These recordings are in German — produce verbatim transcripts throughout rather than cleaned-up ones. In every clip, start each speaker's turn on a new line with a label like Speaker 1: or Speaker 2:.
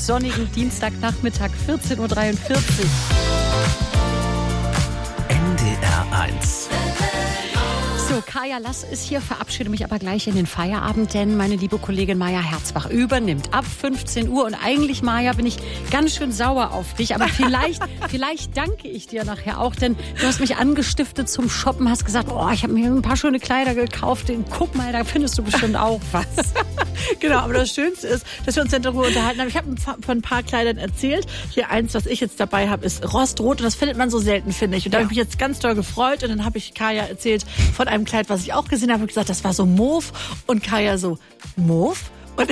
Speaker 1: sonnigen Dienstagnachmittag, vierzehn Uhr dreiundvierzig.
Speaker 2: N D R eins.
Speaker 1: So, Kaya Lass ist hier, verabschiede mich aber gleich in den Feierabend, denn meine liebe Kollegin Maja Herzbach übernimmt ab fünfzehn Uhr. Und eigentlich, Maja, bin ich ganz schön sauer auf dich, aber vielleicht, vielleicht danke ich dir nachher auch, denn du hast mich angestiftet zum Shoppen, hast gesagt, oh, ich habe mir ein paar schöne Kleider gekauft, guck mal, da findest du bestimmt auch was.
Speaker 3: Genau, aber das Schönste ist, dass wir uns dann darüber unterhalten haben. Ich habe von ein paar Kleidern erzählt. Hier eins, was ich jetzt dabei habe, ist rostrot und das findet man so selten, finde ich. Und da habe ich mich jetzt ganz doll gefreut und dann habe ich Kaya erzählt von einem Kleid, was ich auch gesehen habe und gesagt, das war so Mauve und Kaya so, Mauve? Und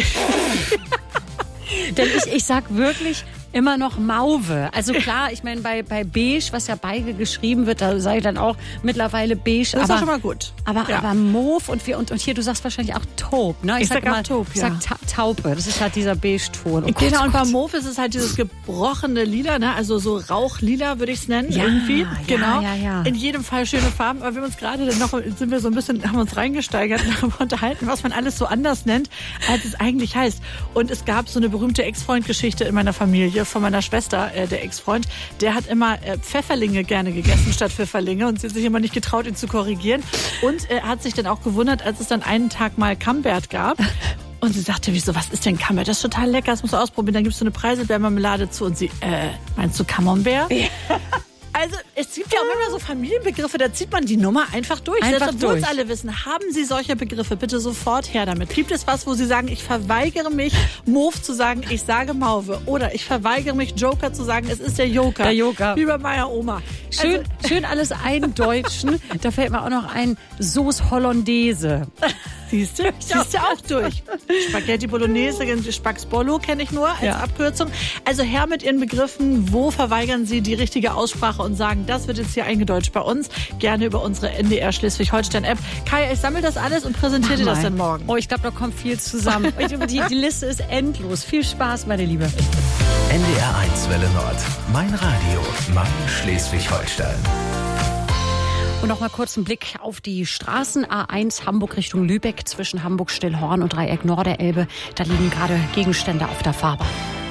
Speaker 1: Denn ich, ich sag wirklich immer noch Mauve. Also klar, ich meine, bei, bei Beige, was ja beige geschrieben wird, da sage ich dann auch mittlerweile Beige.
Speaker 3: Das ist
Speaker 1: aber,
Speaker 3: auch schon mal gut.
Speaker 1: Aber,
Speaker 3: Ja.
Speaker 1: aber Mauve und, wir, und, und hier, du sagst wahrscheinlich auch Taupe, ne?
Speaker 3: Ich sag
Speaker 1: immer,
Speaker 3: auch Taupe,
Speaker 1: ich
Speaker 3: ja.
Speaker 1: sag ta Taupe, das ist halt dieser Beige-Ton. Oh Gott,
Speaker 3: Genau,
Speaker 1: oh
Speaker 3: und bei
Speaker 1: Gott.
Speaker 3: Mauve ist es halt dieses gebrochene Lila, ne? Also so Rauchlila würde ich es nennen,
Speaker 1: Ja,
Speaker 3: irgendwie.
Speaker 1: ja,
Speaker 3: Genau.
Speaker 1: ja, ja.
Speaker 3: In jedem Fall schöne Farben, aber wir haben uns gerade dann noch, sind wir so ein bisschen, haben uns reingesteigert und darüber unterhalten, was man alles so anders nennt, als es eigentlich heißt. Und es gab so eine berühmte Ex-Freund-Geschichte in meiner Familie von meiner Schwester, äh, der Ex-Freund, der hat immer äh, Pfefferlinge gerne gegessen statt Pfifferlinge und sie hat sich immer nicht getraut, ihn zu korrigieren. Und er äh, hat sich dann auch gewundert, als es dann einen Tag mal Camembert gab. Und sie sagte, wieso, was ist denn Camembert? Das ist total lecker, das musst du ausprobieren. Dann gibst du eine Preiselbeermarmelade zu. Und sie, äh, meinst du Camembert? Ja. Also es gibt ja auch immer so Familienbegriffe, da zieht man die Nummer einfach durch.
Speaker 1: Einfach
Speaker 3: Selbst obwohl es
Speaker 1: durch.
Speaker 3: alle wissen, haben Sie solche Begriffe, bitte sofort her damit. Gibt es was, wo Sie sagen, ich verweigere mich, Mauve zu sagen, ich sage Mauve. Oder ich verweigere mich, Joker zu sagen, es ist der Joker.
Speaker 1: Der Joker.
Speaker 3: Wie bei meiner Oma.
Speaker 1: Schön,
Speaker 3: Also,
Speaker 1: schön alles eindeutschen. Da fällt mir auch noch ein Sauce Hollandaise.
Speaker 3: Siehst du? Siehst du auch durch. Spaghetti Bolognese, Spax Bollo kenne ich nur als
Speaker 1: Ja.
Speaker 3: Abkürzung. Also her mit Ihren Begriffen. Wo verweigern Sie die richtige Aussprache und sagen, das wird jetzt hier eingedeutscht bei uns. Gerne über unsere N D R Schleswig-Holstein-App. Kaya, ich sammle das alles und präsentiere dir das dann morgen.
Speaker 1: Oh, ich glaube, da kommt viel zusammen. Die, die Liste ist endlos. Viel Spaß, meine Liebe.
Speaker 2: N D R eins Welle Nord. Mein Radio. Mein Schleswig-Holstein.
Speaker 1: Und noch mal kurz einen Blick auf die Straßen. A eins Hamburg Richtung Lübeck zwischen Hamburg-Stillhorn und Dreieck Norderelbe. Da liegen gerade Gegenstände auf der Fahrbahn.